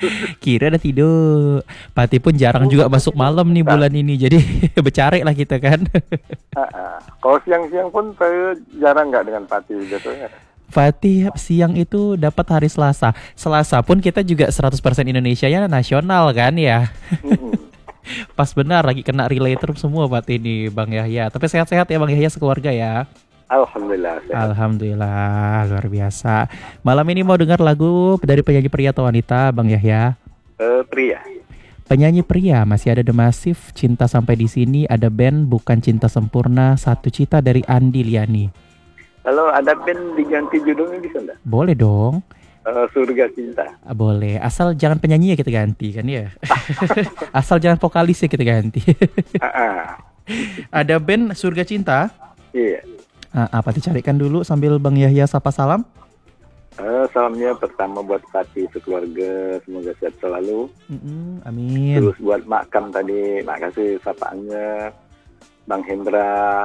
Kira udah tidur. Pati pun jarang juga masuk malam nih Nah, bulan ini. Jadi bercari lah kita kan. kalau siang-siang pun saya jarang nggak dengan Pati biasanya. Fatih siang itu dapat hari Selasa. Selasa pun kita juga 100% Indonesia ya nasional kan ya. Mm-mm. Pas benar lagi kena relator semua Fatih ini Bang Yahya. Tapi sehat-sehat ya Bang Yahya sekeluarga ya. Alhamdulillah sehat. Alhamdulillah luar biasa. Malam ini mau dengar lagu dari penyanyi pria atau wanita Bang Yahya? Pria. Penyanyi pria masih ada The Massive, Cinta Sampai di Sini, ada band Bukan Cinta Sempurna, Satu Cita dari Andi Liani. Kalau ada band diganti judulnya bisa nggak? Boleh dong. Surga Cinta. Boleh, asal jangan penyanyi ya kita ganti kan ya. Asal jangan vokalis ya kita ganti. Ah, ah. Ada band Surga Cinta. Iya. Apa dicarikan dulu sambil Bang Yahya sapa salam. Salamnya pertama buat Fatih sekeluarga, semoga sehat selalu. Amin. Terus buat Makam tadi, makasih sapaannya. Bang Hendra,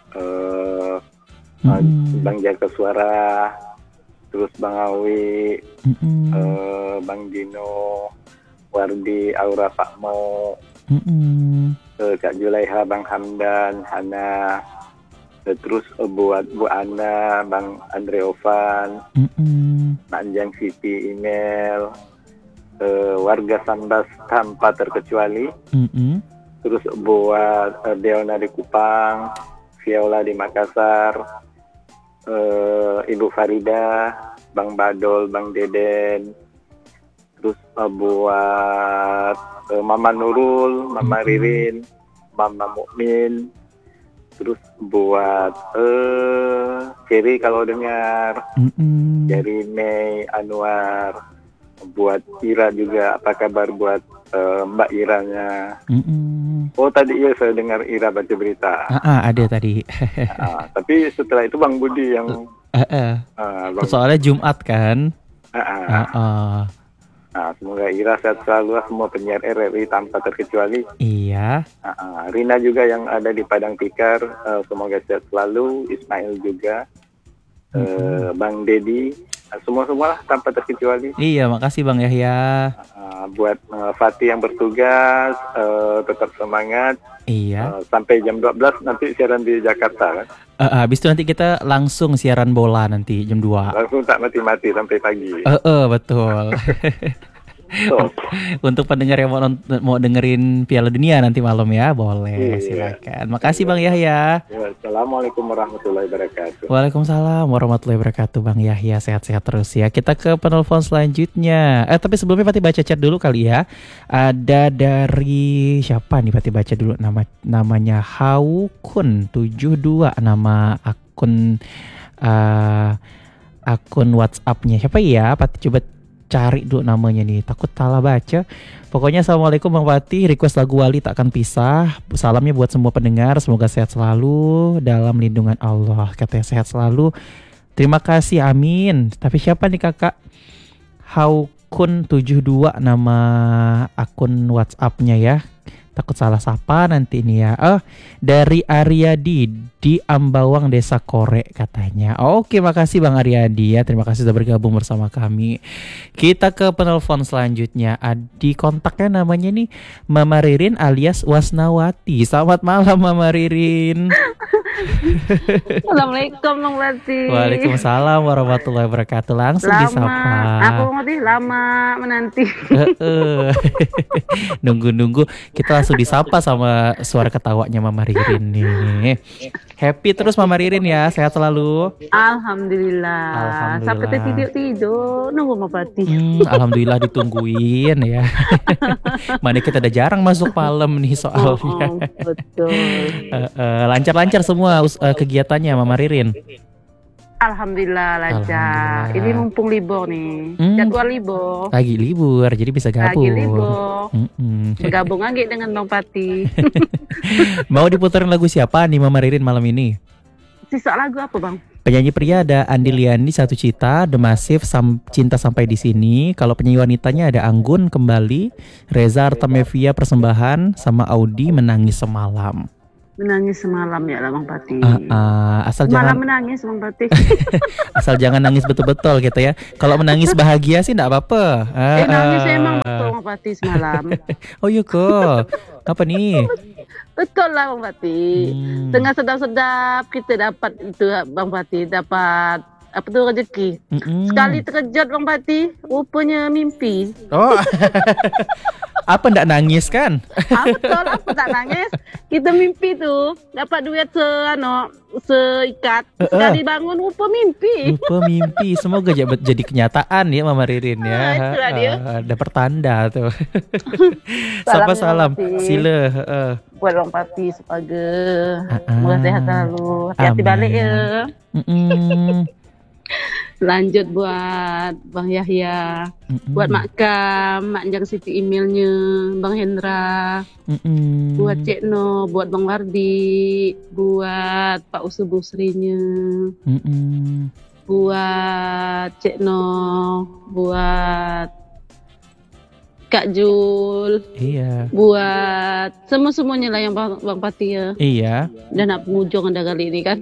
Bang Jaka Suara, terus Bang Awi, Bang Dino, Wardi, Aura Pakmo, Kak Julaiha, Bang Hamdan, Hana, terus buat Bu Ana, Bang Andre Ovan, Nanjang Siti Email, warga Sambas tanpa terkecuali, terus buat Deona di Kupang, Viola di Makassar, Ibu Farida, Bang Badol, Bang Deden, terus buat Mama Nurul, Mama Ririn, Mama Mukmin, terus buat Cherry kalau dengar, Cherry Mei Anwar, buat Ira juga, apa kabar buat Mbak Iranya? Oh tadi ya saya dengar Ira baca berita. Ada tadi. Tapi setelah itu Bang Budi yang soalnya Jumat kan. Semoga Ira sehat selalu, semua penyiar RRI tanpa terkecuali. Iya. Rina juga yang ada di Padang Tikar, semoga sehat selalu. Ismail juga, Bang Dedi, semua lah tanpa terkecuali. Iya, makasih Bang Yahya. Buat Fatih yang bertugas, tetap semangat. Iya. Sampai jam 12 nanti siaran di Jakarta kan. Habis itu nanti kita langsung siaran bola nanti jam 2. Langsung tak mati-mati sampai pagi. Betul. So. Untuk pendengar yang mau dengerin Piala Dunia nanti malam ya, boleh. Silakan. Makasih Bang Yahya. Assalamualaikum warahmatullahi wabarakatuh. Waalaikumsalam warahmatullahi wabarakatuh Bang Yahya, sehat-sehat terus ya. Kita ke penelpon selanjutnya. Tapi sebelumnya Pati baca chat dulu kali ya. Ada dari siapa nih Pati baca dulu namanya Haukun 72 nama akun WhatsApp-nya. Siapa ya? Pati coba cari dulu namanya nih, takut salah baca. Pokoknya assalamualaikum Bang Fatih, request lagu Wali Takkan Pisah. Salamnya buat semua pendengar, semoga sehat selalu dalam lindungan Allah. Katanya sehat selalu, terima kasih, amin. Tapi siapa nih kakak? Haukun 72 nama akun WhatsApp-nya ya. Takut salah sapa nanti ini ya. Dari Aryadi di Ambawang Desa Korek katanya. Oke, makasih Bang Aryadi ya. Terima kasih sudah bergabung bersama kami. Kita ke penelpon selanjutnya. Di kontaknya namanya nih Mama Ririn alias Wasnawati. Selamat malam Mama Ririn. Assalamualaikum Bang Fatih. Waalaikumsalam warahmatullahi wabarakatuh. Langsung disapa. Aku ngerti lama menanti. Nunggu-nunggu kita langsung disapa sama suara ketawanya Mama Ririn nih. Happy terus Mama Ririn ya, sehat selalu. Alhamdulillah. Sampai tidur nunggu Bang Fatih. Alhamdulillah ditungguin ya. Mana kita udah jarang masuk malam nih soalnya. Betul. Lancar-lancar semua kegiatannya Mama Ririn. Alhamdulillah lancar. Ini mumpung libur nih. Jadwal libur. Lagi libur, jadi bisa gabung. Lagi libur. Bergabung lagi dengan Bang Fatih. Mau diputerin lagu siapa nih Mama Ririn malam ini? Sisa lagu apa Bang? Penyanyi pria ada Andi Liani Satu Cita, The Massive Cinta Sampai di Sini. Kalau penyanyi wanitanya ada Anggun Kembali, Reza Artamevia Persembahan, sama Audi Menangis Semalam. Menangis semalam ya lah Bang Fatih. Asal malam jangan menangis Bang Fatih. asal jangan nangis betul-betul gitu ya. Kalau menangis bahagia sih enggak apa-apa. Nangis emang Bang Pati semalam. Oh iya kok. Apa nih? Betul lah Bang Pati. Tengah sedap-sedap kita dapat itu Bang Pati, dapat apa tuh rezeki. Sekali terkejut Bang Pati, rupanya mimpi. Oh. Apa ndak nangis kan? Betul, aku tak nangis. Kita mimpi tuh dapat duit seikat. Sekali bangun rupa mimpi. Rupa mimpi. Semoga jadi kenyataan ya Mama Ririn ya. Itulah dia. Ada pertanda tuh. Salam Salam. Bang Pati. Sila. Buat Bang Pati semoga semoga sehat selalu. Hati-hati balik ya. Lanjut buat Bang Yahya, buat Mak Kam, Mak Jang Siti emailnya, Bang Hendra, buat Cik No, buat Bang Wardi, buat Pak Usu Busrinya, buat Cik No, buat Kak Jul, iya, buat semuanya lah yang Bang Pati ya. Iya. Dan nak penghujung ada kali ini kan.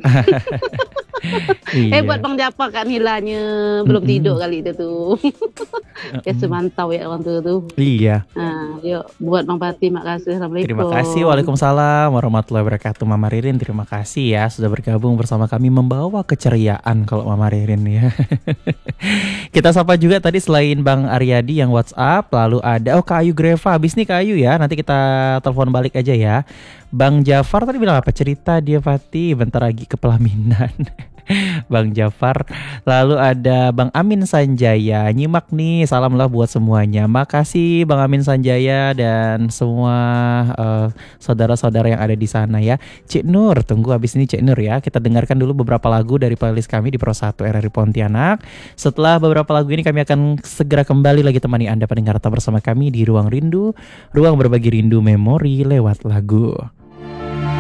Iya. Buat Bang Japa kan hilangnya belum tidur kali itu tuh. Biasa mantau ya orang tuh. Iya. Nah, yuk buat Bang Pati makasih. Assalamualaikum. Terima kasih. Waalaikumsalam warahmatullahi wabarakatuh. Mama Ririn terima kasih ya sudah bergabung bersama kami membawa keceriaan kalau Mama Ririn ya. Kita sapa juga tadi selain Bang Aryadi yang WhatsApp, lalu ada Kak Ayu Greva. Habis nih Kak Ayu ya, nanti kita telepon balik aja ya. Bang Jafar tadi bilang apa? Cerita dia Pati bentar lagi ke pelaminan. Bang Jafar. Lalu ada Bang Amin Sanjaya. Nyimak nih, salam lah buat semuanya. Makasih Bang Amin Sanjaya dan semua saudara-saudara yang ada di sana ya. Cik Nur, tunggu habis ini Cik Nur ya. Kita dengarkan dulu beberapa lagu dari playlist kami di Pro 1 RRI Pontianak. Setelah beberapa lagu ini kami akan segera kembali lagi temani Anda pendengar tetap bersama kami di Ruang Rindu, ruang berbagi rindu memori lewat lagu.